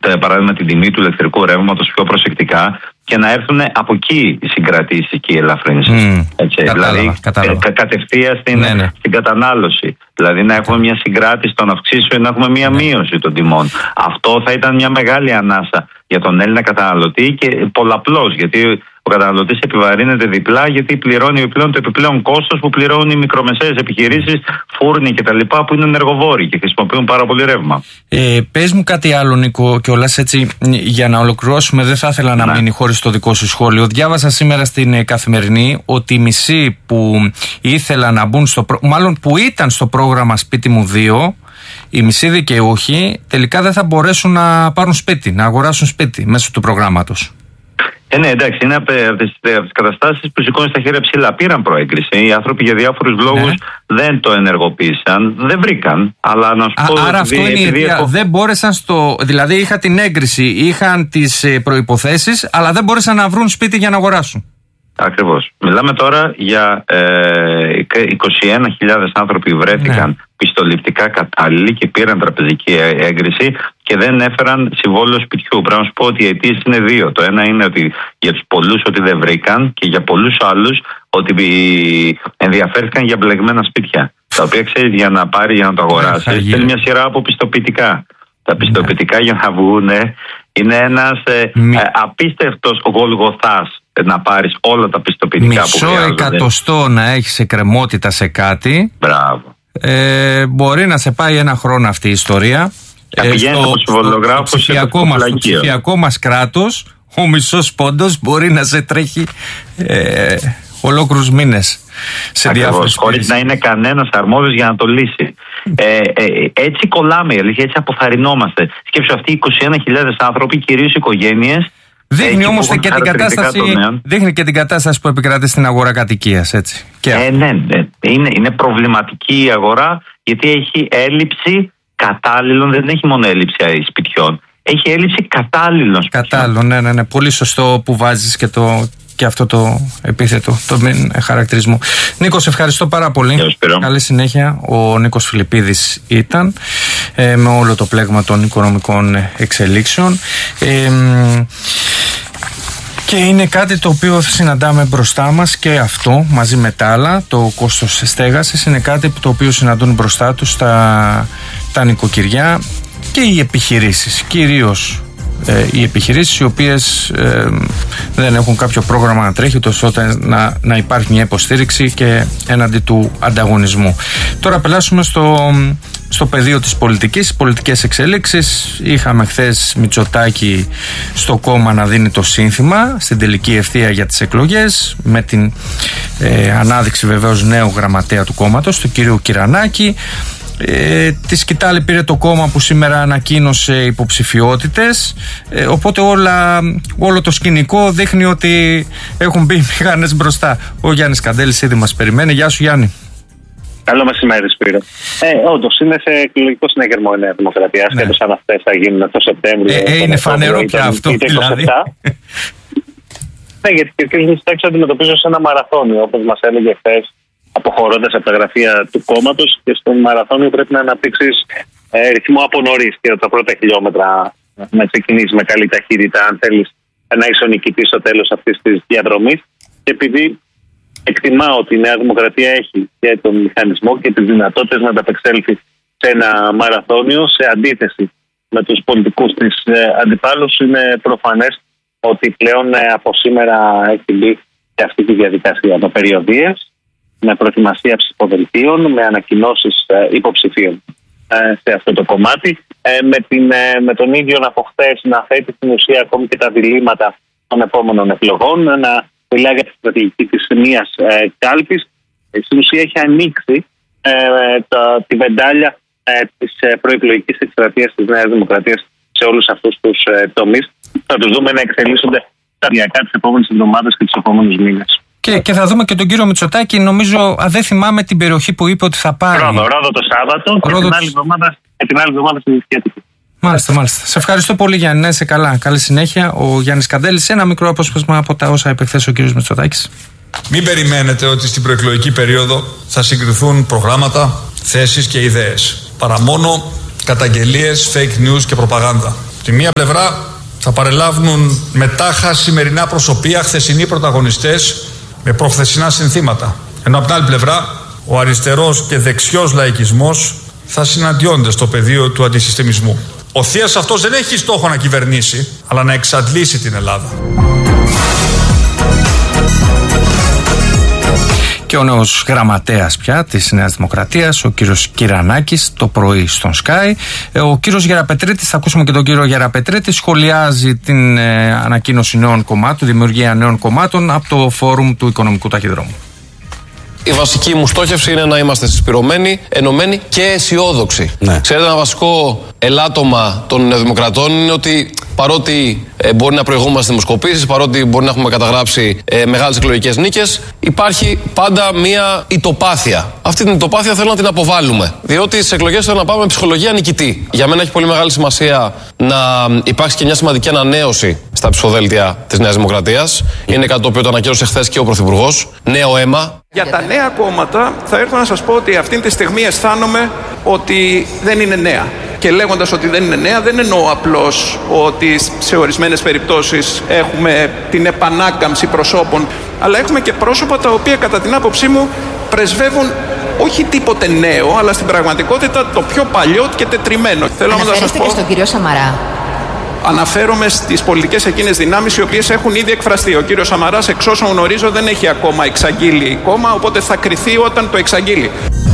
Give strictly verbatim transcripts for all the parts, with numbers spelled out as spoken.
παράδειγμα την τιμή του ηλεκτρικού ρεύματος πιο προσεκτικά και να έρθουν από εκεί οι συγκρατήσεις και οι ελαφρύνσεις. Mm, δηλαδή κατάλαβα. Κα, κατευθείαν στην, ναι, ναι. στην κατανάλωση. Δηλαδή να έχουμε μια συγκράτηση των αυξήσεων, να έχουμε μια ναι. μείωση των τιμών. Αυτό θα ήταν μια μεγάλη ανάσα για τον Έλληνα καταναλωτή και πολλαπλώς, γιατί ο καταναλωτής επιβαρύνεται διπλά, γιατί πληρώνει επιπλέον το επιπλέον κόστος που πληρώνουν οι μικρομεσαίες επιχειρήσεις, φούρνοι κτλ. Που είναι ενεργοβόροι και χρησιμοποιούν πάρα πολύ ρεύμα. Ε, πες μου κάτι άλλο, Νίκο, κιόλας έτσι για να ολοκληρώσουμε. Δεν θα ήθελα να, να μείνει χωρίς το δικό σου σχόλιο. Διάβασα σήμερα στην Καθημερινή ότι οι μισοί που ήθελαν να μπουν στο προ... μάλλον που ήταν στο πρόγραμμα Σπίτι μου δύο, οι μισοί δικαιούχοι τελικά δεν θα μπορέσουν να πάρουν σπίτι, να αγοράσουν σπίτι μέσω του προγράμματος. Ε, ναι, εντάξει, είναι από τις καταστάσεις που σηκώνει στα χέρια ψηλά. Πήραν προέγκριση. Οι άνθρωποι για διάφορους λόγους ναι. δεν το ενεργοποίησαν, δεν βρήκαν. Αλλά να σου πω. Α, άρα αυτό είναι η αιτία. Έχω... Δεν μπόρεσαν στο. Δηλαδή, είχαν την έγκριση, είχαν τις προϋποθέσεις, αλλά δεν μπόρεσαν να βρουν σπίτι για να αγοράσουν. Ακριβώς. Μιλάμε τώρα για ε, είκοσι ένα χιλιάδες άνθρωποι που βρέθηκαν ναι. πιστοληπτικά κατάλληλοι και πήραν τραπεζική έγκριση και δεν έφεραν συμβόλαιο σπιτιού. Πρέπει να σου πω ότι οι αιτίες είναι δύο. Το ένα είναι ότι για τους πολλούς ότι δεν βρήκαν και για πολλούς άλλους ότι ενδιαφέρθηκαν για μπλεγμένα σπίτια. Τα οποία ξέρεις, για να πάρει, για να το αγοράσει, θέλει μια σειρά από πιστοποιητικά. Τα πιστοποιητικά για να βγουν είναι ένας ε, Μη... ε, απίστευτος γολγοθάς να πάρεις όλα τα πιστοποιητικά που χρειάζονται. Μισό εκατοστό να έχεις εκκρεμότητα σε κάτι. Μπράβο. Ε, μπορεί να σε πάει ένα χρόνο αυτή η ιστορία. Θα ε, στο, στο, ψηφιακό μας, στο ψηφιακό μας κράτος ο μισός πόντος μπορεί να σε τρέχει ε, ολόκληρους μήνες σε διάφορες χωρίς να είναι κανένας αρμόδιος για να το λύσει. Ε, ε, έτσι κολλάμε, έτσι αποθαρρυνόμαστε. Σκέψου αυτοί οι είκοσι ένα χιλιάδες άνθρωποι, κυρίως οικογένειες. Δείχνει όμως και, και, την κατάσταση, δείχνει και την κατάσταση που επικρατεί στην αγορά κατοικίας, έτσι. Και ε, ναι, ναι. Είναι, είναι προβληματική η αγορά, γιατί έχει έλλειψη κατάλληλων, δεν έχει μόνο έλλειψη σπιτιών. Έχει έλλειψη κατάλληλων σπιτιών. Κατάλληλων, ναι, ναι, ναι. Πολύ σωστό που βάζεις και το. Και αυτό το επίθετο, το χαρακτηρισμό. Νίκο, σε ευχαριστώ πάρα πολύ. Καλή συνέχεια. Ο Νίκος Φιλιππίδης ήταν ε, με όλο το πλέγμα των οικονομικών εξελίξεων. Ε, και είναι κάτι το οποίο συναντάμε μπροστά μας και αυτό μαζί με τα άλλα, το κόστος στέγασης, είναι κάτι το οποίο συναντούν μπροστά τους τα, τα νοικοκυριά και οι επιχειρήσεις, κυρίως. Ε, οι επιχειρήσεις οι οποίες ε, δεν έχουν κάποιο πρόγραμμα να τρέχει τόσο ώστε να, να υπάρχει μια υποστήριξη και έναντι του ανταγωνισμού. Τώρα περάσουμε στο, στο πεδίο της πολιτικής, πολιτικές εξελίξεις. Είχαμε χθες Μητσοτάκη στο κόμμα να δίνει το σύνθημα στην τελική ευθεία για τις εκλογές, με την ε, ανάδειξη βεβαίως νέου γραμματέα του κόμματος, του κυρίου Κυρανάκη. Ε, τη σκητάλη πήρε το κόμμα που σήμερα ανακοίνωσε υποψηφιότητες, ε, οπότε όλα, όλο το σκηνικό δείχνει ότι έχουν μπει μηχανές μπροστά. Ο Γιάννης Καντέλης ήδη μας περιμένει. Γεια σου, Γιάννη. Καλό μεσημέρι, Σπύρο. Ε, όντως είναι σε εκλογικό συνεγερμό η Νέα Δημοκρατία, ναι. Σχέτως αν αυτές θα γίνουν το Σεπτέμβριο. Ε, ε, είναι φανερό πια αυτό, δηλαδή. Ναι, γιατί ο κ. Μητσοτάκης αντιμετωπίζει σε ένα μαραθώνιο, όπως μας έλεγε χθες, αποχωρώντας από τα γραφεία του κόμματος, και στον μαραθώνιο πρέπει να αναπτύξεις ε, ρυθμό από νωρίς και τα πρώτα χιλιόμετρα να ξεκινήσεις με καλή ταχύτητα, αν θέλεις να είσαι ο νικητής στο τέλος αυτής της διαδρομής. Και επειδή εκτιμάω ότι η Νέα Δημοκρατία έχει και τον μηχανισμό και τις δυνατότητες να ανταπεξέλθει σε ένα μαραθώνιο, σε αντίθεση με τους πολιτικούς της ε, αντιπάλους, είναι προφανές ότι πλέον ε, από σήμερα έχει μπει και αυτή τη διαδικασία με περιοδίες, με προετοιμασία ψηφοδελτίων, με ανακοινώσεις ε, υποψηφίων ε, σε αυτό το κομμάτι, ε, με, την, ε, με τον ίδιο από χθες να θέτει στην ουσία ακόμη και τα διλήμματα των επόμενων εκλογών, να μιλάει για τη στρατηγική της μίας ε, κάλπης. Ε, στην ουσία έχει ανοίξει ε, τα, τη βεντάλια ε, της ε, προεκλογικής εκστρατείας της Νέας Δημοκρατίας σε όλους αυτούς τους ε, τομείς. Θα τους δούμε να εξελίσσονται σταδιακά τις επόμενες εβδομάδες και τους επόμενους μήνες. Και, και θα δούμε και τον κύριο Μητσοτάκη, νομίζω, α, δεν θυμάμαι την περιοχή που είπε ότι θα πάρει. Ρόδο, Ρόδο το Σάββατο και την άλλη εβδομάδα, την άλλη εβδομάδα στην Ιταλική. Μάλιστα, μάλιστα. Σε ευχαριστώ πολύ, Γιάννη. Να είσαι καλά. Καλή συνέχεια. Ο Γιάννης Καντέλης, ένα μικρό απόσπασμα από τα όσα είπε χθες ο κύριος Μητσοτάκης. Μην περιμένετε ότι στην προεκλογική περίοδο θα συγκριθούν προγράμματα, θέσεις και ιδέες. Παρά μόνο καταγγελίες, fake news και προπαγάνδα. Στη μία πλευρά θα παρελάβουν μετάχα σημερινά προσωπία, χθεσινοί πρωταγωνιστές με προχθεσινά συνθήματα. Ενώ από την άλλη πλευρά ο αριστερός και δεξιός λαϊκισμός θα συναντιόνται στο πεδίο του αντισυστημισμού. Ο Θείας αυτός δεν έχει στόχο να κυβερνήσει, αλλά να εξαντλήσει την Ελλάδα. Και ο νέος γραμματέας πια της Νέας Δημοκρατίας, ο κύριος Κυρανάκης, το πρωί στον Sky. Ο κύριος Γεραπετρίτης, θα ακούσουμε και τον κύριο Γεραπετρίτη, σχολιάζει την ε, ανακοίνωση νέων κομμάτων, δημιουργία νέων κομμάτων από το Φόρουμ του Οικονομικού Ταχυδρόμου. Η βασική μου στόχευση είναι να είμαστε συσπηρωμένοι, ενωμένοι και αισιόδοξοι. Ναι. Ξέρετε, ένα βασικό ελάττωμα των Νεοδημοκρατών είναι ότι παρότι ε, μπορεί να προηγούμαστε δημοσκοπήσεις, παρότι μπορεί να έχουμε καταγράψει ε, μεγάλες εκλογικές νίκες, υπάρχει πάντα μία ητοπάθεια. Αυτή την ητοπάθεια θέλω να την αποβάλουμε. Διότι στις εκλογές θέλω να πάμε με ψυχολογία νικητή. Για μένα έχει πολύ μεγάλη σημασία να υπάρξει και μια σημαντική ανανέωση στα ψηφοδέλτια της Νέας Δημοκρατίας. Είναι κάτι το οποίο το ανακοίνωσε χθες και ο Πρωθυπουργός. Νέο αίμα. Για τα νέα κόμματα θα έρθω να σας πω ότι αυτή τη στιγμή αισθάνομαι ότι δεν είναι νέα. Και λέγοντας ότι δεν είναι νέα, δεν εννοώ απλώς ότι σε ορισμένες περιπτώσεις έχουμε την επανάκαμψη προσώπων, αλλά έχουμε και πρόσωπα τα οποία κατά την άποψή μου πρεσβεύουν όχι τίποτε νέο, αλλά στην πραγματικότητα το πιο παλιό και τετριμένο. Θέλω να σας πω και στον κύριο Σαμαρά. Αναφέρομαι στις πολιτικές εκείνες δυνάμεις οι οποίες έχουν ήδη εκφραστεί. Ο κύριος Σαμαράς, εξ όσων γνωρίζω, δεν έχει ακόμα εξαγγείλει κόμμα, οπότε θα κριθεί όταν το εξαγγείλει.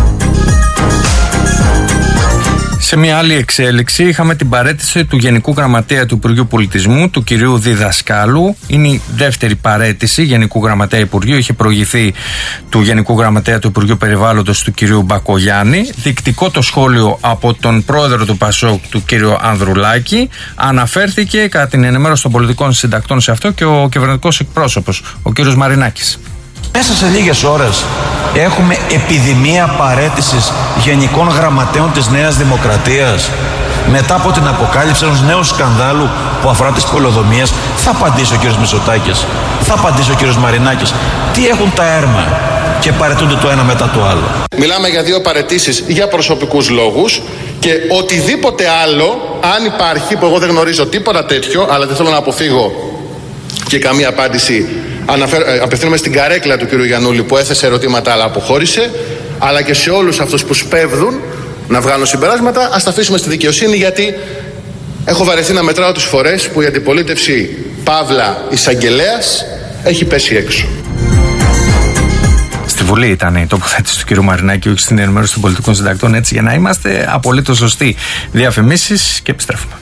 Σε μια άλλη εξέλιξη είχαμε την παραίτηση του Γενικού Γραμματέα του Υπουργείου Πολιτισμού, του κυρίου Διδασκάλου. Είναι η δεύτερη παραίτηση Γενικού Γραμματέα Υπουργείου. Είχε προηγηθεί του Γενικού Γραμματέα του Υπουργείου Περιβάλλοντος, του κυρίου Μπακογιάννη. Δεικτικό το σχόλιο από τον πρόεδρο του ΠΑΣΟΚ, του κύριο Ανδρουλάκη. Αναφέρθηκε κατά την ενημέρωση των πολιτικών συντακτών σε αυτό και ο κυβερνητικός εκπρόσωπος, ο κύριος Μαρινάκης. Μέσα σε λίγες ώρες έχουμε επιδημία παραίτησης γενικών γραμματέων της Νέας Δημοκρατίας. Μετά από την αποκάλυψη ενός νέου σκανδάλου που αφορά τις πολεοδομίες, θα απαντήσει ο κύριος Μητσοτάκης, θα απαντήσει ο κύριος Μαρινάκης. Τι έχουν τα έρμα και παραιτούνται το ένα μετά το άλλο. Μιλάμε για δύο παραιτήσεις για προσωπικούς λόγους και οτιδήποτε άλλο, αν υπάρχει, που εγώ δεν γνωρίζω τίποτα τέτοιο, αλλά δεν θέλω να αποφύγω και καμία απάντηση. Αναφέρω, απευθύνομαι στην καρέκλα του κ. Γιαννούλη που έθεσε ερωτήματα αλλά αποχώρησε, αλλά και σε όλους αυτούς που σπέβδουν να βγάλουν συμπεράσματα. Ας τα αφήσουμε στη δικαιοσύνη, γιατί έχω βαρεθεί να μετράω τις φορές που η αντιπολίτευση Παύλα εισαγγελέας έχει πέσει έξω. Στη Βουλή ήταν η τοποθέτηση του κ. Μαρινάκη, όχι στην ενημέρωση των πολιτικών συντακτών, έτσι για να είμαστε απολύτως σωστοί. Διαφημίσεις και επιστρέφουμε.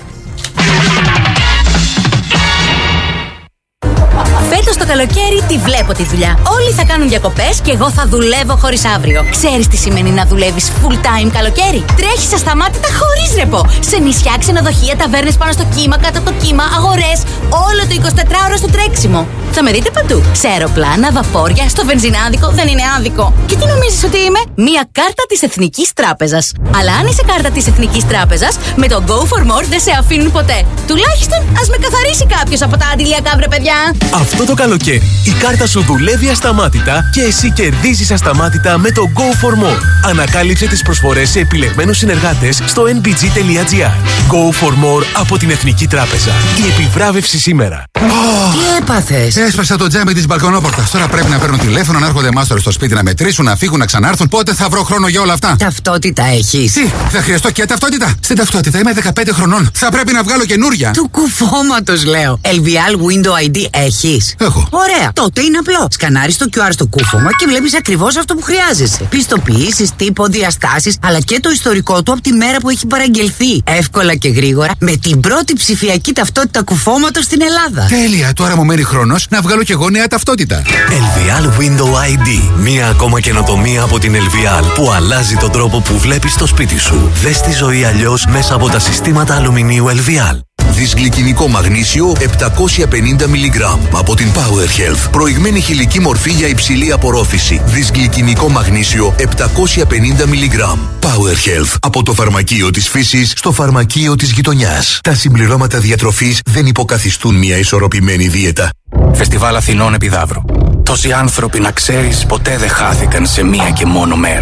Φέτος το καλοκαίρι τη βλέπω τη δουλειά. Όλοι θα κάνουν διακοπές και εγώ θα δουλεύω χωρίς αύριο. Ξέρεις τι σημαίνει να δουλεύεις full time καλοκαίρι? Τρέχεις ασταμάτητα χωρίς ρεπό. Σε νησιά, ξενοδοχεία, ταβέρνες πάνω στο κύμα, κάτω από το κύμα, αγορές. Όλο το εικοσιτετράωρο στο τρέξιμο. Θα με δείτε παντού. Σε αεροπλάνα, βαπόρια, στο βενζινάδικο. Δεν είναι άδικο. Και τι νομίζεις ότι είμαι? Μία κάρτα της Εθνικής Τράπεζας. Αλλά αν είσαι κάρτα της Εθνικής Τράπεζας, με το Go for More δεν σε αφήνουν ποτέ. Τουλάχιστον ας με καθαρίσει κάποιος από τα αντιλιακά, βρε παιδιά. Αυτό το καλοκαίρι η κάρτα σου δουλεύει ασταμάτητα και εσύ κερδίζεις ασταμάτητα με το Go for More. Ανακάλυψε τις προσφορές σε επιλεγμένους συνεργάτες στο εν μπι τζι τελεία τζι άρ. Go for More από την Εθνική Τράπεζα. Η επιβράβευση σήμερα. Oh, τι έπαθες? Έσπασα το τζάμι της μπαλκονόπορτας. Τώρα πρέπει να παίρνω τηλέφωνο, να έρχονται μάστορες στο σπίτι να μετρήσουν, να φύγουν, να ξανάρθουν. Πότε θα βρω χρόνο για όλα αυτά? Ταυτότητα έχεις? Τι, θα χρειαστώ και ταυτότητα? Στην ταυτότητα είμαι δεκαπέντε χρονών. Θα πρέπει να βγάλω καινούρια. Του κουφώματος λέω. ελ βι ελ Window άι ντι έχεις? Έχω. Ωραία. Τότε είναι απλό. Σκανάρεις το κιου αρ στο κούφωμα και βλέπεις ακριβώς αυτό που χρειάζεσαι. Πιστοποιήσεις, τύπο, διαστάσεις, αλλά και το ιστορικό του από τη μέρα που έχει παραγγελθεί. Εύκολα και γρήγορα με την πρώτη ψηφιακή ταυτότητα κουφώματος στην Ελλάδα. Τέλεια. Τώρα μου μένει χρόνος να βγάλω κι εγώ νέα ταυτότητα. ελ βι ελ Window άι ντι. Μία ακόμα καινοτομία από την ελ βι ελ που αλλάζει τον τρόπο που βλέπεις το σπίτι σου. Δες τη ζωή αλλιώς μέσα από τα συστήματα αλουμινίου ελ βι ελ. Δυσγλυκινικό μαγνήσιο επτακόσια πενήντα μιλιγκράμμ από την Power Health. Προηγμένη χηλική μορφή για υψηλή απορρόφηση. Δυσγλυκινικό μαγνήσιο επτακόσια πενήντα μιλιγκράμμ. Power Health. Από το φαρμακείο της φύσης στο φαρμακείο της γειτονιάς. Τα συμπληρώματα διατροφής δεν υποκαθιστούν μια ισορροπημένη δίαιτα. Φεστιβάλ Αθηνών Επιδαύρου. Τόσοι άνθρωποι, να ξέρεις, ποτέ δεν χάθηκαν σε μία και μόνο μέρα.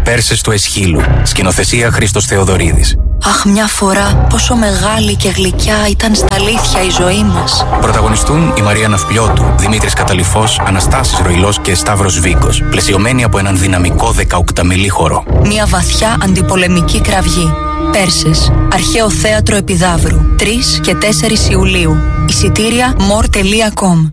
Πέρσες του Εσχύλου. Σκηνοθεσία Χρήστος Θεοδωρίδης. Αχ, μια φορά πόσο μεγάλη και γλυκιά ήταν στα αλήθεια η ζωή μας. Πρωταγωνιστούν η Μαρία Ναυπλιώτου, Δημήτρης Καταλυφός, Αναστάσης Ροϊλός και Σταύρος Βίκος, πλαισιωμένοι από έναν δυναμικό δεκαοκταμιλή χορό. Μια βαθιά αντιπολεμική κραυγή. Πέρσες, Αρχαίο Θέατρο Επιδαύρου, τρεις και τέσσερις Ιουλίου. Εισιτήρια more τελεία com.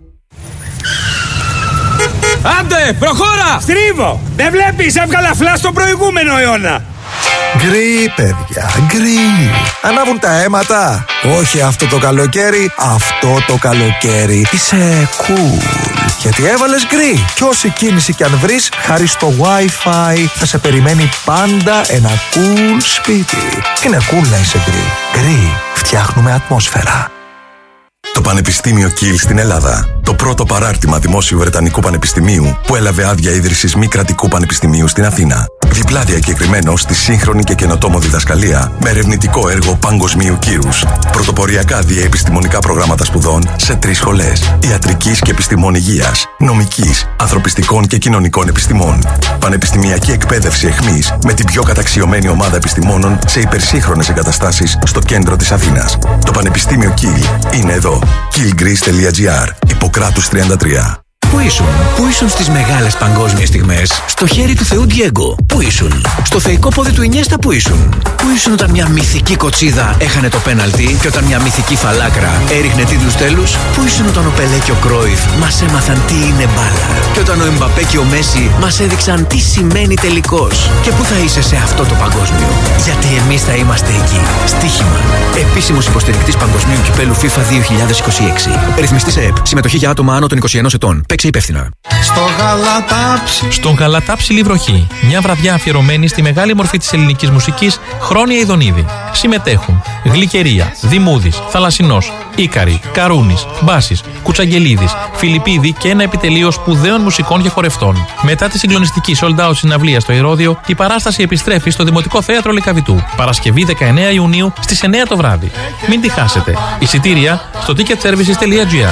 Άντε, προχώρα! Στρίβω! Δεν βλέπεις, έβγαλα φλάς στον προηγούμενο αιώνα! Γκρι, παιδιά, γκρι. Ανάβουν τα αίματα. Όχι αυτό το καλοκαίρι, αυτό το καλοκαίρι. Είσαι cool. Γιατί έβαλες γκρι. Κι όση κίνηση κι αν βρεις, χάρη στο Wi-Fi θα σε περιμένει πάντα ένα cool σπίτι. Είναι cool να είσαι γκρι. Γκρι, φτιάχνουμε ατμόσφαιρα. Το Πανεπιστήμιο Κιλ στην Ελλάδα. Το πρώτο παράρτημα δημόσιου Βρετανικού Πανεπιστημίου που έλαβε άδεια ίδρυσης μη κρατικού πανεπιστημίου στην Αθήνα. Διπλά διακεκριμένο στη σύγχρονη και καινοτόμο διδασκαλία με ερευνητικό έργο παγκοσμίου κύρους. Πρωτοποριακά διαεπιστημονικά προγράμματα σπουδών σε τρεις σχολές. Ιατρικής και επιστημών υγείας, νομικής, ανθρωπιστικών και κοινωνικών επιστημών. Πανεπιστημιακή εκπαίδευση εχμής με την πιο καταξιωμένη ομάδα επιστημόνων σε υπερσύγχρονες εγκαταστάσεις στο κέντρο της Αθήνας. Το Πανεπιστήμιο Κιλ είναι εδώ. κιλ-greece τελεία gr. Ιπποκράτους τριάντα τρία. Πού ήσουν, πού ήσουν στις μεγάλες παγκόσμιες στιγμές, στο χέρι του Θεού Ντιέγκο, πού ήσουν, στο θεϊκό πόδι του Ινιέστα, πού ήσουν, πού ήσουν όταν μια μυθική κοτσίδα έχανε το πέναλτι και όταν μια μυθική φαλάκρα έριχνε τίτλους τέλους, πού ήσουν όταν ο Πελέ και ο Κρόιφ μας έμαθαν τι είναι μπάλα και όταν ο Εμπαπέ και ο Μέση μας έδειξαν τι σημαίνει τελικός. Και πού θα είσαι σε αυτό το παγκόσμιο, γιατί εμείς θα είμαστε εκεί. Στοίχημα. Επίσημος υποστηρικτής Παγκοσμίου Κυπέλου FIFA δύο χιλιάδες είκοσι έξι. Ρυθμιστής ΕΕΠ. Συμμετοχή για άτομα άνω των είκοσι ενός ετών. Υπεύθυνα. Στο Γαλατάψι. Στον Γαλατάψι Λιβροχή. Μια βραδιά αφιερωμένη στη μεγάλη μορφή της ελληνικής μουσικής, Χρόνια Ιδονίδη. Συμμετέχουν Γλυκερία, Δημούδης, Θαλασσινός, Ίκαρη, Καρούνης, Μπάσης, Κουτσαγγελίδης, Φιλιππίδη και ένα επιτελείο σπουδαίων μουσικών και χορευτών. Μετά τη συγκλονιστική sold out συναυλία στο Ηρώδειο, η παράσταση επιστρέφει στο Δημοτικό Θέατρο Λυκαβητού. Παρασκευή δεκαεννέα Ιουνίου στις εννέα το βράδυ. Μην τη χάσετε. Εισιτήρια στο ticket services τελεία gr.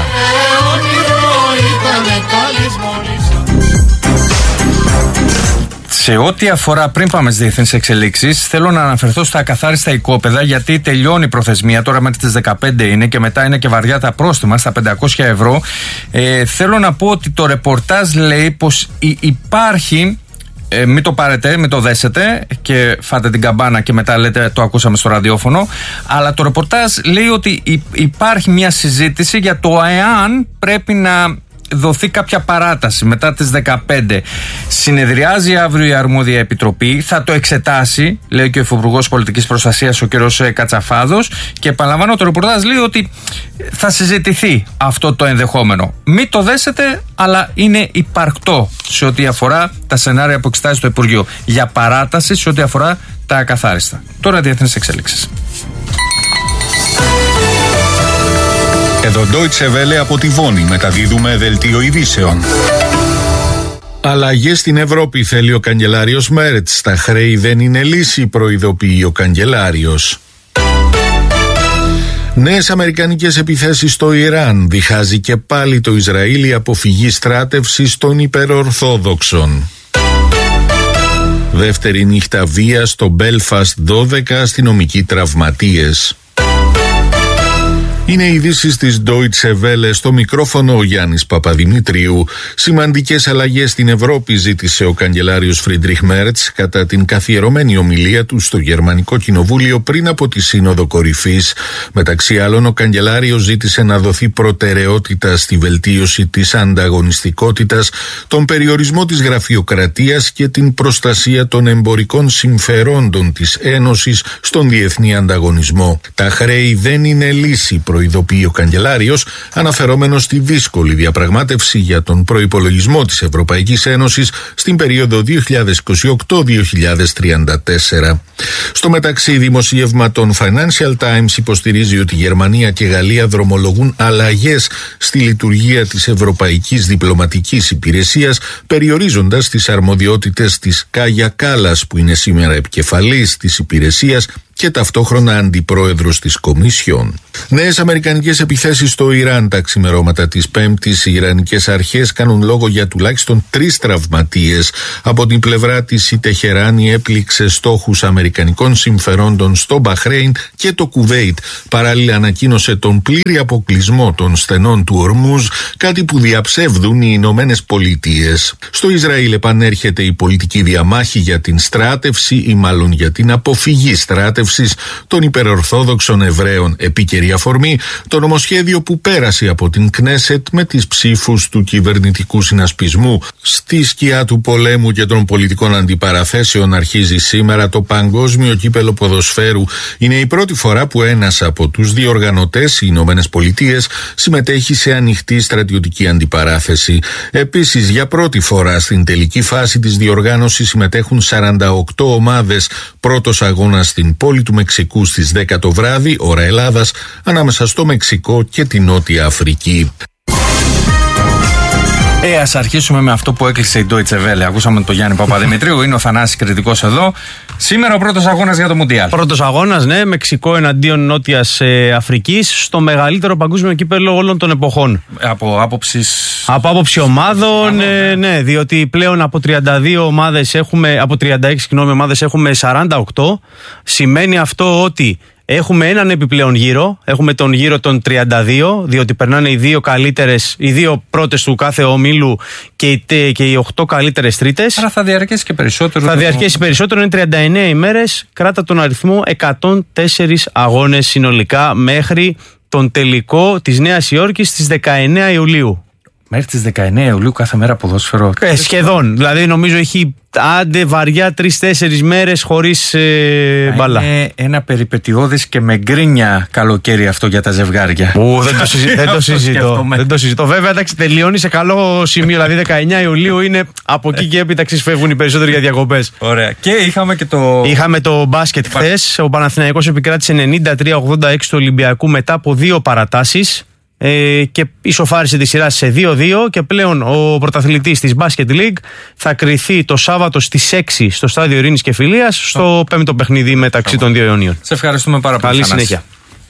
Σε ό,τι αφορά, πριν πάμε στις διεθνείς εξελίξεις, θέλω να αναφερθώ στα ακαθάριστα οικόπεδα, γιατί τελειώνει η προθεσμία. Τώρα μέχρι τις δεκαπέντε είναι και μετά είναι και βαριά τα πρόστιμα στα πεντακόσια ευρώ. Ε, θέλω να πω ότι το ρεπορτάζ λέει πως υπάρχει. Ε, μην το πάρετε, μην το δέσετε και φάτε την καμπάνα και μετά λέτε το ακούσαμε στο ραδιόφωνο. Αλλά το ρεπορτάζ λέει ότι υπάρχει μια συζήτηση για το εάν πρέπει να δοθεί κάποια παράταση μετά τις δεκαπέντε. Συνεδριάζει αύριο η αρμόδια επιτροπή, θα το εξετάσει, λέει και ο Υφυπουργός Πολιτικής Προστασίας ο κ. Κατσαφάδος, και επαναλαμβάνω, το ρεπορτάζ λέει ότι θα συζητηθεί αυτό το ενδεχόμενο. Μην το δέσετε, αλλά είναι υπαρκτό σε ό,τι αφορά τα σενάρια που εξετάζει το Υπουργείο για παράταση σε ό,τι αφορά τα ακαθάριστα. Τώρα διεθνείς εξέλιξεις. Εδώ Deutsche Welle από τη Βόνη μεταδίδουμε δελτίο ειδήσεων. Αλλαγές στην Ευρώπη θέλει ο καγκελάριος Μέρτς. Τα χρέη δεν είναι λύση, προειδοποιεί ο καγκελάριος. Νέες αμερικανικές επιθέσεις στο Ιράν. Διχάζει και πάλι το Ισραήλ η αποφυγή στράτευσης των υπερορθόδοξων. Δεύτερη νύχτα βία στο Belfast, δώδεκα αστυνομικοί τραυματίες. Είναι ειδήσεις της Deutsche Welle, στο μικρόφωνο ο Γιάννης Παπαδημητρίου. Σημαντικές αλλαγές στην Ευρώπη ζήτησε ο καγκελάριος Φρίντριχ Μέρτς κατά την καθιερωμένη ομιλία του στο Γερμανικό Κοινοβούλιο πριν από τη Σύνοδο Κορυφής. Μεταξύ άλλων, ο καγκελάριος ζήτησε να δοθεί προτεραιότητα στη βελτίωση της ανταγωνιστικότητας, τον περιορισμό της γραφειοκρατίας και την προστασία των εμπορικών συμφερόντων της Ένωσης στον διεθνή ανταγωνισμό. Τα χρέη δεν είναι λύση, προειδοποιεί ο καγκελάριος, αναφερόμενος στη δύσκολη διαπραγμάτευση για τον προϋπολογισμό της Ευρωπαϊκής Ένωσης στην περίοδο δύο χιλιάδες είκοσι οκτώ με δύο χιλιάδες τριάντα τέσσερα. Στο μεταξύ, δημοσίευμα των Financial Times υποστηρίζει ότι η Γερμανία και η Γαλλία δρομολογούν αλλαγές στη λειτουργία της Ευρωπαϊκής Διπλωματικής Υπηρεσίας, περιορίζοντας τις αρμοδιότητες της Κάγια Κάλλας, που είναι σήμερα επικεφαλής της υπηρεσίας, και ταυτόχρονα αντιπρόεδρος της Κομισιόν. Νέες αμερικανικές επιθέσεις στο Ιράν τα ξημερώματα της Πέμπτης. Οι Ιρανικές αρχές κάνουν λόγο για τουλάχιστον τρεις τραυματίες. Από την πλευρά της η Τεχεράνη έπληξε στόχους αμερικανικών συμφερόντων στο Μπαχρέιν και το Κουβέιτ. Παράλληλα ανακοίνωσε τον πλήρη αποκλεισμό των στενών του Ορμούζ, κάτι που διαψεύδουν οι Ηνωμένες Πολιτείες. Στο Ισραήλ επανέρχεται η πολιτική διαμάχη για την στράτευση ή μάλλον για την αποφυγή στράτευσης των υπερορθόδοξων Εβραίων. Επίκαιρη αφορμή το νομοσχέδιο που πέρασε από την Κνέσετ με τις ψήφους του κυβερνητικού συνασπισμού. Στη σκιά του πολέμου και των πολιτικών αντιπαραθέσεων αρχίζει σήμερα το Παγκόσμιο Κύπελλο Ποδοσφαίρου. Είναι η πρώτη φορά που ένας από τους διοργανωτές, οι Ηνωμένες Πολιτείες, συμμετέχει σε ανοιχτή στρατιωτική αντιπαράθεση. Επίσης, για πρώτη φορά στην τελική φάση της διοργάνωσης συμμετέχουν σαράντα οκτώ ομάδες. Πρώτος αγώνας στην πόλη του Μεξικού στις δέκα το βράδυ, ώρα Ελλάδας, ανάμεσα στο Μεξικό και τη Νότια Αφρική. Ε, ας αρχίσουμε με αυτό που έκλεισε η Deutsche Welle. Ακούσαμε τον Γιάννη Παπαδημητρίου, είναι ο Θανάσης κριτικός εδώ. Σήμερα ο πρώτος αγώνας για το Μουντιάλ. Πρώτος αγώνας, ναι, Μεξικό εναντίον Νότιας ε, Αφρικής, στο μεγαλύτερο παγκόσμιο κύπελλο όλων των εποχών. Από άποψης. Από άποψη ομάδων, ε, ναι, διότι πλέον από τριάντα δύο ομάδες έχουμε, από τριάντα έξι συγγνώμη, ομάδες έχουμε σαράντα οκτώ. Σημαίνει αυτό ότι έχουμε έναν επιπλέον γύρο, έχουμε τον γύρο των τριάντα δύο, διότι περνάνε οι δύο καλύτερες, οι δύο πρώτες του κάθε ομίλου και οι, και οι οκτώ καλύτερες τρίτες. Άρα θα διαρκέσει και περισσότερο. Θα το... διαρκέσει περισσότερο, είναι τριάντα εννέα ημέρες, κράτα τον αριθμό εκατόν τέσσερις αγώνες συνολικά μέχρι τον τελικό της Νέας Υόρκης στις δεκαεννέα Ιουλίου. Μέχρι τις δεκαεννέα Ιουλίου κάθε μέρα ποδόσφαιρο. Ε, σχεδόν. Δηλαδή νομίζω έχει άντε βαριά τρεις-τέσσερις μέρες χωρίς ε, μπάλα. Είναι ένα περιπετειώδης και με γκρίνια καλοκαίρι αυτό για τα ζευγάρια. Ου, δεν το, συζη... δεν το συζητώ. δεν το συζητώ. Βέβαια, εντάξει, τελειώνει σε καλό σημείο. Δηλαδή δεκαεννέα Ιουλίου είναι από εκεί και έπειτα ξεσφεύγουν οι περισσότεροι για διακοπές. Ωραία. Και είχαμε και το. Είχαμε το μπάσκετ χθες. Ο Παναθηναϊκός επικράτησε ενενήντα τρία ογδόντα έξι του Ολυμπιακού μετά από δύο παρατάσεις. Ε, και ισοφάρισε τη σειρά σε δύο δύο και πλέον ο πρωταθλητής της Basket League θα κριθεί το Σάββατο στις έξι στο στάδιο Ειρήνης και Φιλίας στο πέμπτο παιχνίδι μεταξύ των δύο αιωνίων. Σε ευχαριστούμε πάρα πολύ. Καλή συνέχεια.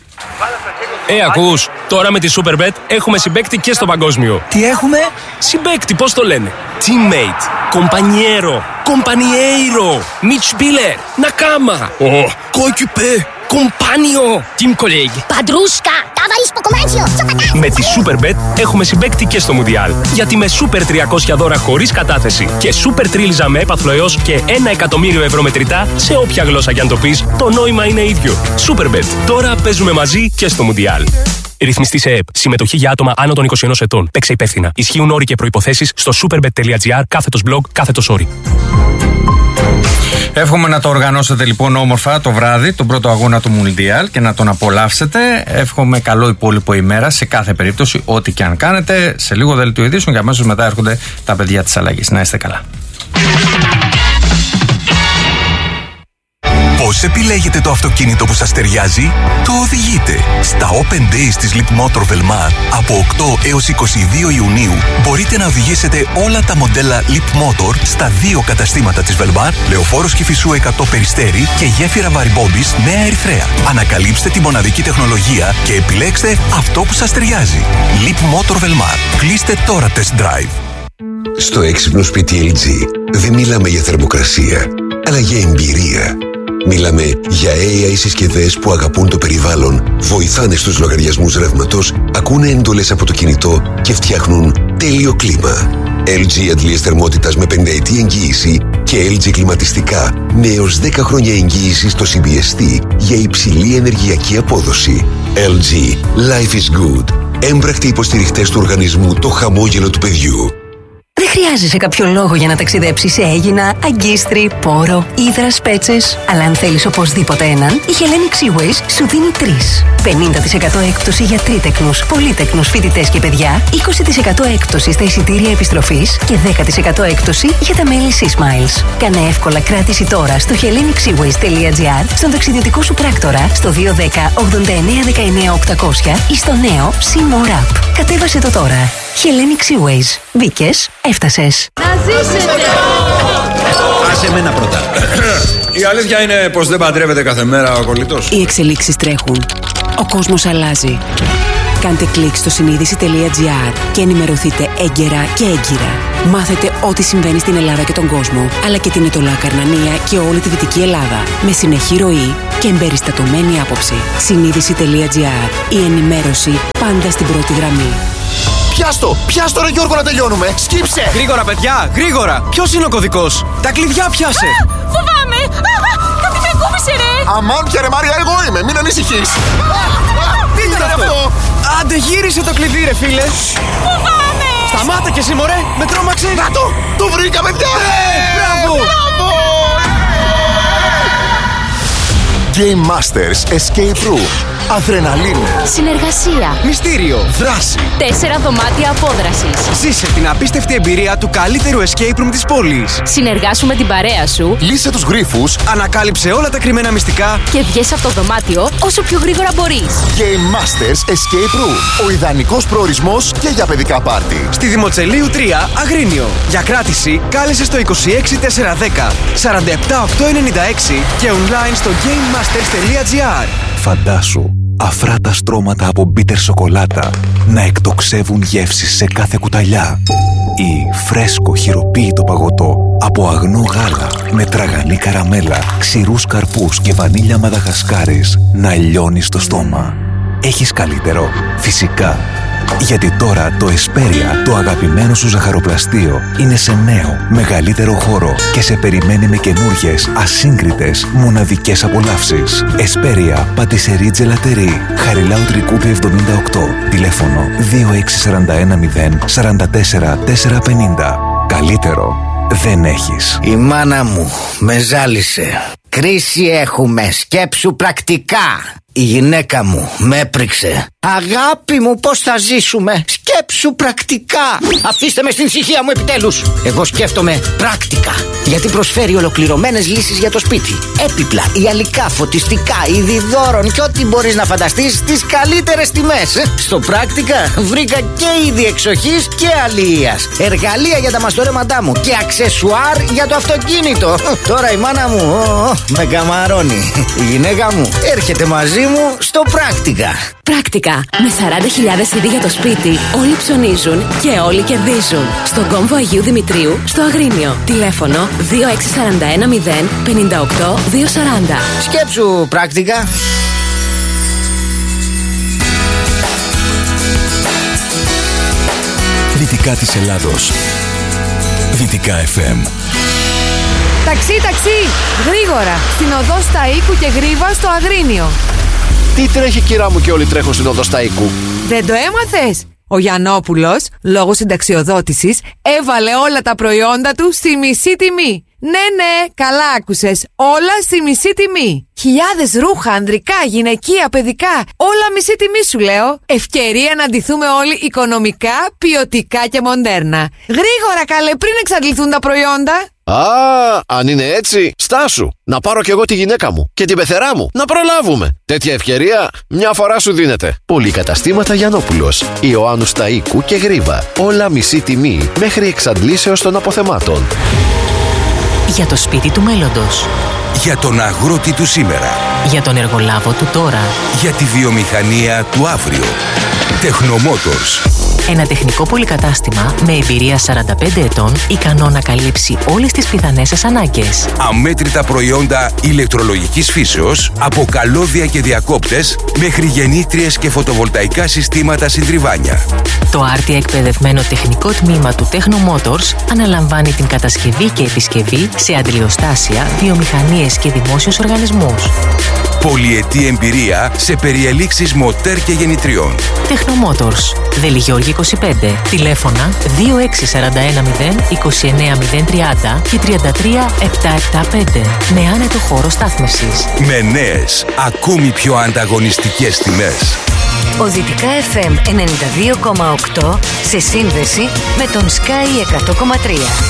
Ε, ακούς, τώρα με τη Superbet έχουμε συμπαίκτη και στο παγκόσμιο. Τι έχουμε? Συμπαίκτη, πώς το λένε? Teammate, compañero, compañeiro, Mitspieler, Nakama. Oh. Coéquipier, compagno, team colleague. Padrusca, ταβαρίς ποκομάντσιο. Με τη Superbet έχουμε συμπαίκτη και στο Μουντιάλ. Γιατί με Super τριακόσια δώρα χωρίς κατάθεση και Super τρίλιζα με έπαθλο έως και ένα εκατομμύριο ευρώ μετρητά σε όποια γλώσσα κι αν το πεις, το νόημα είναι ίδιο. Superbet. Τώρα παίζουμε μαζί και στο Μουντιάλ. Ρυθμιστή σε ΕΠ. Συμμετοχή για άτομα άνω των είκοσι ενός ετών. Παίξε υπεύθυνα. Ισχύουν όροι και προϋποθέσεις στο superbet.gr κάθετος blog κάθετος όροι. Εύχομαι να το οργανώσετε λοιπόν όμορφα το βράδυ, τον πρώτο αγώνα του Μουντιάλ, και να τον απολαύσετε. Εύχομαι καλό υπόλοιπο ημέρα σε κάθε περίπτωση, ό,τι και αν κάνετε. Σε λίγο δελτίο ειδήσεων και αμέσως μετά έρχονται τα παιδιά της αλλαγής. Να είστε καλά. Πώς επιλέγετε το αυτοκίνητο που σας ταιριάζει? Το οδηγείτε. Στα Open Days της Leap Motor Velmar από οκτώ έως είκοσι δύο Ιουνίου μπορείτε να οδηγήσετε όλα τα μοντέλα Leap Motor στα δύο καταστήματα της Velmar, Λεωφόρος Κηφισού εκατό Περιστέρι και Γέφυρα Βαρυμπόμπης Νέα Ερυθρέα. Ανακαλύψτε τη μοναδική τεχνολογία και επιλέξτε αυτό που σας ταιριάζει. Leap Motor Velmar. Κλείστε τώρα test drive. Στο έξυπνο σπίτι ελ τζι δεν μιλάμε για θερμοκρασία, αλλά για εμπειρία. Μιλάμε για έι άι συσκευές που αγαπούν το περιβάλλον, βοηθάνε στους λογαριασμούς ρεύματος, ακούνε έντολες από το κινητό και φτιάχνουν τέλειο κλίμα. ελ τζι αντλίες θερμότητας με πενταετή εγγύηση και ελ τζι κλιματιστικά με έως δέκα χρόνια εγγύηση στο σι μπι ες τι για υψηλή ενεργειακή απόδοση. ελ τζι. Life is good. Έμπρακτοι υποστηριχτές του οργανισμού Το Χαμόγελο του Παιδιού. Δεν χρειάζεσαι κάποιο λόγο για να ταξιδέψεις σε Αίγινα, Αγκίστρι, Πόρο, Ύδρας, Πέτσες. Αλλά αν θέλεις οπωσδήποτε έναν, η Hellenic Seaways σου δίνει τρεις. πενήντα τοις εκατό έκπτωση για τρίτεκνους, πολύτεκνους φοιτητές και παιδιά, είκοσι τοις εκατό έκπτωση στα εισιτήρια επιστροφής και δέκα τοις εκατό έκπτωση για τα μέλη SeaSmiles. Κάνε εύκολα κράτηση τώρα στο hellenic-seaways.gr, στον ταξιδιωτικό σου πράκτορα, στο δύο ένα μηδέν ογδόντα εννέα δεκαεννέα οκτακόσια ή στο νέο SeaMore App. Κατέβασε το τώρα. Hellenic Seaways. Μπήκες, έφτασες. Να ζήσετε! Άσε εμένα πρώτα. Η αλήθεια είναι πως δεν παντρεύεται κάθε μέρα ο κολλητός. Οι εξελίξεις τρέχουν. Ο κόσμος αλλάζει. Κάντε κλικ στο συνείδηση τελεία τζι άρ και ενημερωθείτε έγκαιρα και έγκυρα. Μάθετε ό,τι συμβαίνει στην Ελλάδα και τον κόσμο, αλλά και την Ετωλά Καρνανία και όλη τη Δυτική Ελλάδα. Με συνεχή ροή και εμπεριστατωμένη άποψη. συνείδηση τελεία τζι άρ. Η ενημέρωση πάντα στην πρώτη γραμμή. Πιάστο! Πιάστο ρε Γιώργο να τελειώνουμε! Σκύψε! Γρήγορα παιδιά! Γρήγορα! Ποιος είναι ο κωδικός? Τα κλειδιά πιάσε! Α, φοβάμαι! Α, κάτι κακόμισε ρε! Αμάν πια ρε Μάρια, εγώ είμαι! Μην ανησυχείς! Τι ήταν αυτό? Άντε γύρισε το κλειδί ρε φίλε! Φοβάμαι! Σταμάτα κι εσύ μωρέ! Με τρόμαξε! Να το! Το βρήκαμε πια! Μπράβο! Μπράβο! Game Masters Escape Room. Αδρεναλίνη. Συνεργασία. Μυστήριο. Δράση. Τέσσερα δωμάτια απόδρασης. Ζήσε την απίστευτη εμπειρία του καλύτερου escape room της πόλης. Συνεργάσου με την παρέα σου. Λύσε τους γρίφους. Ανακάλυψε όλα τα κρυμμένα μυστικά. Και βγες από το δωμάτιο όσο πιο γρήγορα μπορείς. Game Masters Escape Room. Ο ιδανικός προορισμός και για παιδικά πάρτι. Στη Δημοτσελείου τρία, Αγρίνιο. Για κράτηση κάλεσε στο είκοσι έξι τετρακόσια δέκα σαράντα επτά οκτακόσια ενενήντα έξι και online στο game masters τελεία τζι άρ. Φαντάσου αφράτα στρώματα από μπίτερ σοκολάτα να εκτοξεύουν γεύσεις σε κάθε κουταλιά, ή φρέσκο χειροποίητο παγωτό από αγνό γάλα με τραγανή καραμέλα, ξηρούς καρπούς και βανίλια μαδαγασκάρης να λιώνει στο στόμα. Έχεις καλύτερο? Φυσικά. Γιατί τώρα το Εσπέρια, το αγαπημένο σου ζαχαροπλαστείο, είναι σε νέο, μεγαλύτερο χώρο και σε περιμένει με καινούργιες, ασύγκριτες, μοναδικές απολαύσεις. Εσπέρια, πατησερί τζελατερί, Χαριλάου Τρικούπη εβδομήντα οκτώ, τηλέφωνο δύο έξι τέσσερα ένα μηδέν τέσσερα τέσσερα τέσσερα πενήντα. Καλύτερο δεν έχεις. Η μάνα μου με ζάλισε. Κρίση έχουμε, σκέψου πρακτικά. Η γυναίκα μου με έπριξε. Αγάπη μου, πώς θα ζήσουμε? Σκέψου πρακτικά. Αφήστε με στην ησυχία μου επιτέλους. Εγώ σκέφτομαι πράκτικα, γιατί προσφέρει ολοκληρωμένες λύσεις για το σπίτι. Έπιπλα, ιαλικά, φωτιστικά, είδη δώρων και ό,τι μπορείς να φανταστείς στις καλύτερες τιμές. Στο πράκτικα βρήκα και είδη εξοχής και αλληλείας, εργαλεία για τα μαστορέματά μου και αξεσουάρ για το αυτοκίνητο. Τώρα η μάνα μου ο, ο, με καμαρώνει. Η γυναίκα μου έρχεται μαζί μου στο πράκτικα. Πράκτικα. Με σαράντα χιλιάδες είδη για το σπίτι, όλοι ψωνίζουν και όλοι κερδίζουν. Στον κόμβο Αγίου Δημητρίου, στο Αγρίνιο. Τηλέφωνο δύο έξι τέσσερα ένα μηδέν πέντε οκτώ δύο σαράντα. Σκέψου πράκτικα. Δυτικά της Ελλάδος. Δυτικά εφ εμ. Ταξί, ταξί! Γρήγορα! Στην οδό Σταΐκου και Γρίβα στο Αγρίνιο. Τι τρέχει κυρά μου και όλοι τρέχουν στην οδό Σταΐκου? Δεν το έμαθες? Ο Γιαννόπουλος, λόγω συνταξιοδότησης, έβαλε όλα τα προϊόντα του στη μισή τιμή. Ναι, ναι, καλά άκουσες. Όλα στη μισή τιμή. Χιλιάδες ρούχα, ανδρικά, γυναικεία, παιδικά. Όλα μισή τιμή σου λέω. Ευκαιρία να ντυθούμε όλοι οικονομικά, ποιοτικά και μοντέρνα. Γρήγορα καλέ, πριν εξαντληθούν τα προϊόντα. Α, αν είναι έτσι, στάσου. Να πάρω κι εγώ τη γυναίκα μου και την πεθερά μου. Να προλάβουμε. Τέτοια ευκαιρία μια φορά σου δίνεται. Πολυκαταστήματα Γιαννόπουλος, Ιωάννου Σταΐκου και Γρίβα. Όλα μισή τιμή μέχρι εξαντλήσεως των αποθεμάτων. Για το σπίτι του μέλλοντος. Για τον αγρότη του σήμερα. Για τον εργολάβο του τώρα. Για τη βιομηχανία του αύριο. Technomotors. Ένα τεχνικό πολυκατάστημα με εμπειρία σαράντα πέντε ετών, ικανό να καλύψει όλες τις πιθανές σας ανάγκες. Αμέτρητα προϊόντα ηλεκτρολογικής φύσεως, από καλώδια και διακόπτες, μέχρι γεννήτριες και φωτοβολταϊκά συστήματα συντριβάνια. Το άρτια εκπαιδευμένο τεχνικό τμήμα του Technomotors αναλαμβάνει την κατασκευή και επισκευή σε αντλιοστάσια, βιομηχανίες και δημόσιους οργανισμούς. Πολυετή εμπειρία σε περιελήξεις μοτέρ και γεννητριών. Technomotors. Βελιγιώργη είκοσι πέντε. Τηλέφωνα δύο έξι τέσσερα ένα μηδέν είκοσι εννέα μηδέν τριάντα και τριάντα τρία επτακόσια εβδομήντα πέντε. Με άνετο χώρο στάθμευσης. Με νέες, ακόμη πιο ανταγωνιστικές τιμές. Ο Δυτικά εφ εμ ενενήντα δύο κόμμα οκτώ σε σύνδεση με τον Sky εκατό κόμμα τρία.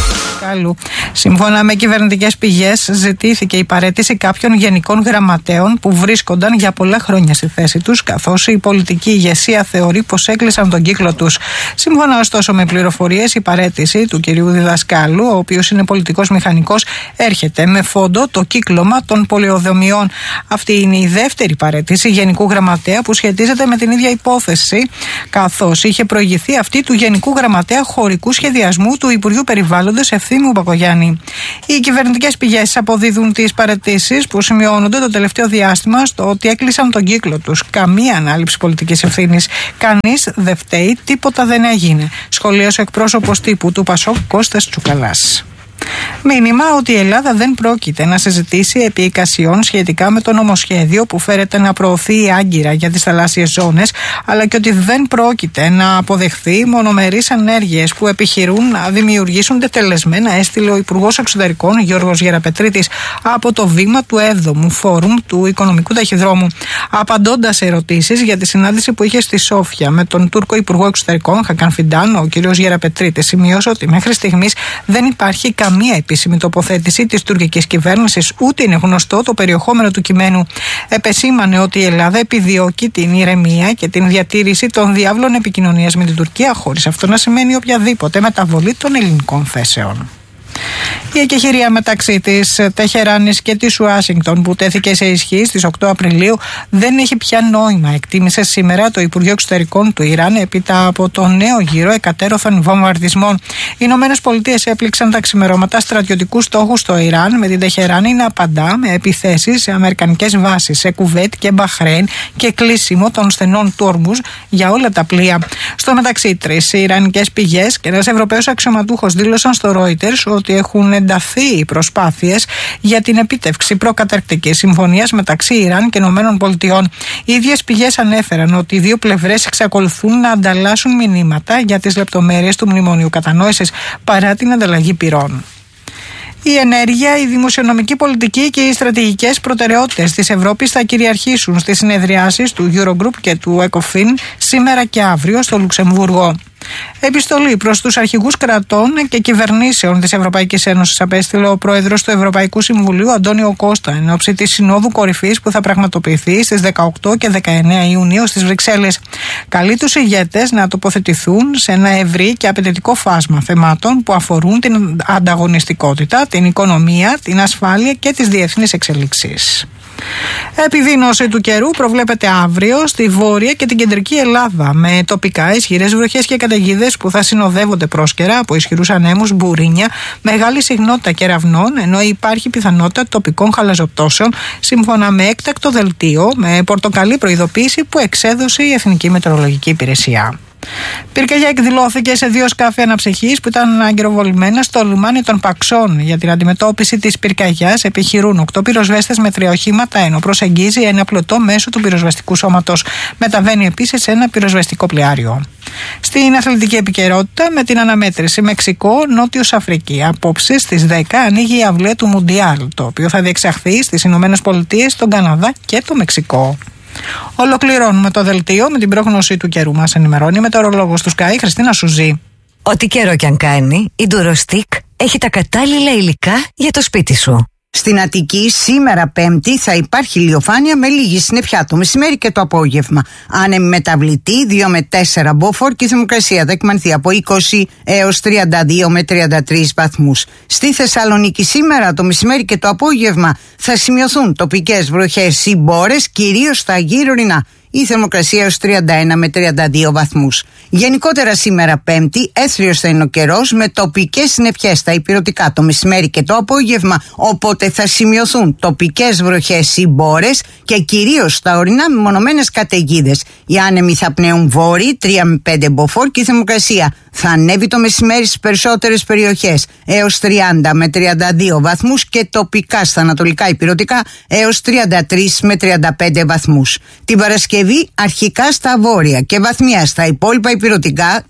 Δασκάλου. Σύμφωνα με κυβερνητικές πηγές, ζητήθηκε η παραίτηση κάποιων γενικών γραμματέων που βρίσκονταν για πολλά χρόνια στη θέση τους, καθώς η πολιτική ηγεσία θεωρεί πως έκλεισαν τον κύκλο τους. Σύμφωνα ωστόσο με πληροφορίες, η παραίτηση του κυρίου Διδασκάλου, ο οποίος είναι πολιτικός μηχανικός, έρχεται με φόντο το κύκλωμα των πολεοδομιών. Αυτή είναι η δεύτερη παραίτηση γενικού γραμματέα που σχετίζεται με την ίδια υπόθεση, καθώς είχε προηγηθεί αυτή του Γενικού Γραμματέα Χωρικού Σχεδιασμού του Υπουργείου Περιβάλλοντος Ευθύμιου Μπακογιάννη. Οι κυβερνητικές πηγές αποδίδουν τις παραιτήσεις που σημειώνονται το τελευταίο διάστημα στο ότι έκλεισαν τον κύκλο τους. Καμία ανάληψη πολιτικής ευθύνης. Κανείς δεν φταίει, τίποτα δεν έγινε. Σχολίασε ο εκπρόσωπος τύπου του Πασόκ Κώστας Τσουκαλάς. Μήνυμα ότι η Ελλάδα δεν πρόκειται να συζητήσει επί εικασιών σχετικά με το νομοσχέδιο που φέρεται να προωθεί η Άγκυρα για τις θαλάσσιες ζώνες, αλλά και ότι δεν πρόκειται να αποδεχθεί μονομερείς ενέργειες που επιχειρούν να δημιουργήσουν τετελεσμένα, έστειλε ο Υπουργός Εξωτερικών Γιώργος Γεραπετρίτης από το βήμα του έβδομου Φόρουμ του Οικονομικού Ταχυδρόμου. Απαντώντας σε ερωτήσεις για τη συνάντηση που είχε στη Σόφια με τον Τούρκο Υπουργό Εξωτερικών Χακάν Φιντάν, ο κ. Γεραπετρίτης σημείωσε ότι μέχρι στιγμής δεν υπάρχει καμία επίσημη τοποθέτηση της τουρκικής κυβέρνησης, ούτε είναι γνωστό το περιεχόμενο του κειμένου. Επεσήμανε ότι η Ελλάδα επιδιώκει την ηρεμία και την διατήρηση των διάβλων επικοινωνίας με την Τουρκία, χωρίς αυτό να σημαίνει οποιαδήποτε μεταβολή των ελληνικών θέσεων. Η εκεχηρία μεταξύ της Τεχεράνης και της Ουάσιγκτον που τέθηκε σε ισχύ στις οκτώ Απριλίου δεν έχει πια νόημα, εκτίμησε σήμερα το Υπουργείο Εξωτερικών του Ιράν έπειτα από το νέο γύρο εκατέρωθων βομβαρδισμών. Οι Ηνωμένες Πολιτείες έπληξαν τα ξημερώματα στρατιωτικούς στόχους στο Ιράν, με την Τεχεράνη να απαντά με επιθέσεις σε αμερικανικές βάσεις σε Κουβέτ και Μπαχρέιν και κλείσιμο των στενών του Ορμούζ για όλα τα πλοία. Στο μεταξύ, τρεις ιρανικές πηγές και ένας Ευρωπαίος αξιωματούχος δήλωσαν στο Reuters ότι έχουν ενταθεί οι προσπάθειες για την επίτευξη προκαταρκτικής συμφωνίας μεταξύ Ιράν και Ηνωμένων Πολιτειών. Οι ίδιες πηγές ανέφεραν ότι οι δύο πλευρές εξακολουθούν να ανταλλάσσουν μηνύματα για τις λεπτομέρειες του Μνημονίου Κατανόησης παρά την ανταλλαγή πυρών. Η ενέργεια, η δημοσιονομική πολιτική και οι στρατηγικές προτεραιότητες της Ευρώπης θα κυριαρχήσουν στις συνεδριάσεις του Eurogroup και του ECOFIN σήμερα και αύριο στο Λουξεμβούργο. Επιστολή προς τους αρχηγούς κρατών και κυβερνήσεων της Ευρωπαϊκής Ένωσης απέστειλε ο πρόεδρος του Ευρωπαϊκού Συμβουλίου Αντώνιο Κώστα εν ώψη της Συνόδου Κορυφής που θα πραγματοποιηθεί στις δεκαοκτώ και δεκαεννέα Ιουνίου στις Βρυξέλλες. Καλεί τους ηγέτες να τοποθετηθούν σε ένα ευρύ και απαιτητικό φάσμα θεμάτων που αφορούν την ανταγωνιστικότητα, την οικονομία, την ασφάλεια και τις διεθνείς εξελίξεις. Επιδείνωση του καιρού προβλέπεται αύριο στη βόρεια και την κεντρική Ελλάδα, με τοπικά ισχυρές βροχές και καταιγίδες που θα συνοδεύονται πρόσκαιρα από ισχυρούς ανέμους, μπουρίνια, μεγάλη συχνότητα κεραυνών, ενώ υπάρχει πιθανότητα τοπικών χαλαζοπτώσεων, σύμφωνα με έκτακτο δελτίο με πορτοκαλί προειδοποίηση που εξέδωσε η Εθνική Μετεωρολογική Υπηρεσία. Πυρκαγιά εκδηλώθηκε σε δύο σκάφη αναψυχής που ήταν αγκυροβολημένα στο λιμάνι των Παξών. Για την αντιμετώπιση της πυρκαγιάς επιχειρούν οκτώ πυροσβέστες με τρία οχήματα, ενώ προσεγγίζει ένα πλωτό μέσω του πυροσβεστικού σώματος. Μεταβαίνει επίσης σε ένα πυροσβεστικό πλοιάριο. Στην αθλητική επικαιρότητα, με την αναμέτρηση Μεξικό-Νότιος Αφρική. Απόψε στις δέκα ανοίγει η αυλαία του Μουντιάλ, το οποίο θα διεξαχθεί στις Ηνωμένες Πολιτείες, τον Καναδά και το Μεξικό. Ολοκληρώνουμε το δελτίο με την πρόγνωση του καιρού. Μας ενημερώνει η μετεωρολόγος του Sky, Χριστίνα Σουζή. Ό,τι καιρό κι αν κάνει, η Durostick έχει τα κατάλληλα υλικά για το σπίτι σου. Στην Αττική σήμερα Πέμπτη θα υπάρχει ηλιοφάνεια με λίγη συννεφιά το μεσημέρι και το απόγευμα. Άνεμη μεταβλητή δύο με τέσσερα μποφόρ και η θερμοκρασία θα εκμανθεί από είκοσι έως τριάντα δύο με τριάντα τρεις βαθμούς. Στη Θεσσαλονίκη σήμερα το μεσημέρι και το απόγευμα θα σημειωθούν τοπικές βροχές ή μπόρες, κυρίως στα γύρω-ορεινά. Η θερμοκρασία έως τριάντα ένα με τριάντα δύο βαθμούς. Γενικότερα σήμερα Πέμπτη έθριος θα είναι ο καιρός με τοπικές συννεφιές στα ηπειρωτικά το μεσημέρι και το απόγευμα, οπότε θα σημειωθούν τοπικές βροχές ή μπόρες και κυρίως στα ορεινά μεμονωμένες καταιγίδες. Οι άνεμοι θα πνέουν βόρειοι τρία με πέντε μποφόρ και η θερμοκρασία θα ανέβει το μεσημέρι στις περισσότερες περιοχές έως τριάντα με τριάντα δύο βαθμούς και τοπικά στα ανατολικά ηπειρωτικά έως τριάντα τρεις με τριάντα πέντε βαθμούς. Την Παρασκευή αρχικά στα βόρεια και βαθμιά στα υπόλοιπα ηπειρωτικά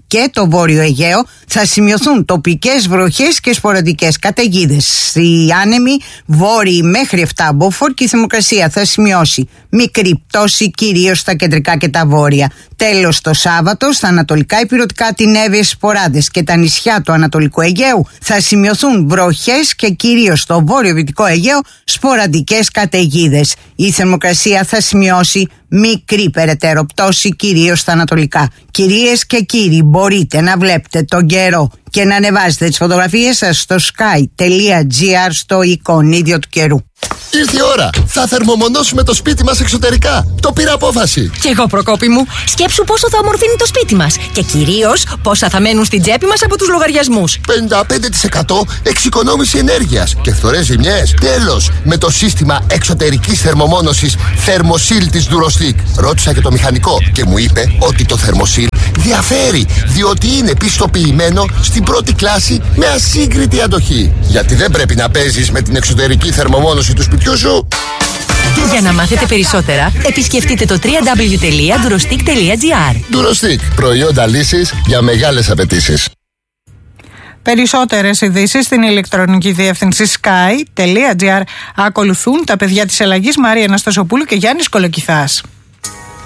και το Βόρειο Αιγαίο θα σημειωθούν τοπικές βροχές και σποραδικές καταιγίδες. Στη άνεμη βόρειοι μέχρι επτά μποφόρ και η θερμοκρασία θα σημειώσει μικρή πτώση κυρίως στα κεντρικά και τα βόρεια. Τέλος, το Σάββατο στα ανατολικά ηπειρωτικά, την Εύβοια, Σποράδες και τα νησιά του Ανατολικού Αιγαίου θα σημειωθούν βροχές και κυρίως στο βόρειο-δυτικό Αιγαίο σποραδικές καταιγίδες. Η θερμοκρασία θα σημειώσει μικρή περαιτέρω πτώση κυρίως στα ανατολικά. Κυρίες και κύριοι, μπορείτε να βλέπετε τον καιρό και να ανεβάζετε τις φωτογραφίες σας στο sky.gr στο εικονίδιο του καιρού. Ήρθε η ώρα! Θα θερμομονώσουμε το σπίτι μας εξωτερικά. Το πήρα απόφαση. Κι εγώ, Προκόπη μου. Σκέψου πόσο θα ομορφύνει το σπίτι μας. Και κυρίως πόσα θα μένουν στην τσέπη μας από τους λογαριασμούς. πενήντα πέντε τοις εκατό εξοικονόμηση ενέργειας και φθορές ζημιές. Τέλος! Με το σύστημα εξωτερικής θερμομόνωσης Thermosil της Durostick. Ρώτησα και το μηχανικό και μου είπε ότι το Thermosil διαφέρει, διότι είναι πιστοποιημένο στην πρώτη κλάση με ασύγκριτη αντοχή. Γιατί δεν πρέπει να παίζεις με την εξωτερική θερμομόνωση του σπιτιού σου. Για να μάθετε περισσότερα, επισκεφτείτε το double-u double-u double-u τελεία durostick τελεία gr. Durostick, προϊόντα λύσης για μεγάλες απαιτήσεις. Περισσότερες ειδήσεις στην ηλεκτρονική διεύθυνση sky.gr. Ακολουθούν τα παιδιά της αλλαγής Μαρία Αναστασοπούλου και Γιάννης Κολοκυθάς.